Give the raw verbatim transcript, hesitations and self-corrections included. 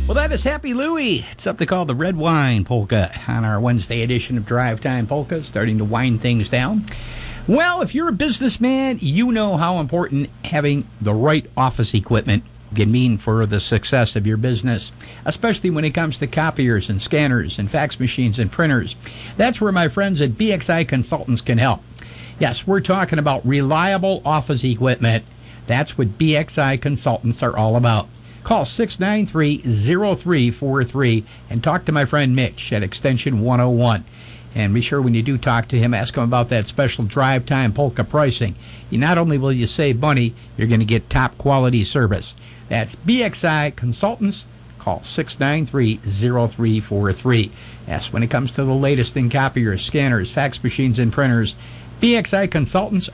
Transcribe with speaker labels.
Speaker 1: Well, that is Happy Louie. It's something called the Red Wine Polka on our Wednesday edition of Drive Time Polka, starting to wind things down. Well, if you're a businessman, you know how important having the right office equipment can mean for the success of your business, especially when it comes to copiers and scanners and fax machines and printers. That's where my friends at B X I Consultants can help. Yes, we're talking about reliable office equipment. That's what B X I Consultants are all about. Call six nine three, zero three four three and talk to my friend Mitch at extension one oh one. And be sure when you do talk to him, ask him about that special drive time polka pricing. You not only will you save money, you're going to get top quality service. That's B X I Consultants. Call six nine three, zero three four three. Yes, when it comes to the latest in copiers, scanners, fax machines, and printers, B X I Consultants